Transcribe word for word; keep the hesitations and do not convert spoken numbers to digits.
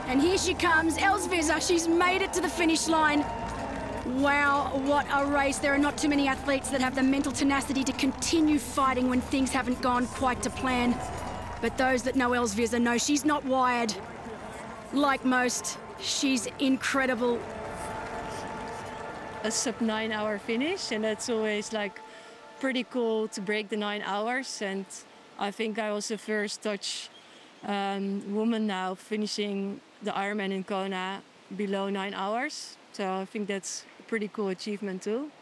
And here she comes, Elzvizar. She's made it to the finish line. Wow, what a race. There are not too many athletes that have the mental tenacity to continue fighting when things haven't gone quite to plan. But those that know Elzvizar know she's not wired. Like most, she's incredible. A sub nine hour finish, and that's always like pretty cool to break the nine hours. And I think I was the first Dutch um, woman now finishing the Ironman in Kona below nine hours. So I think that's a pretty cool achievement too.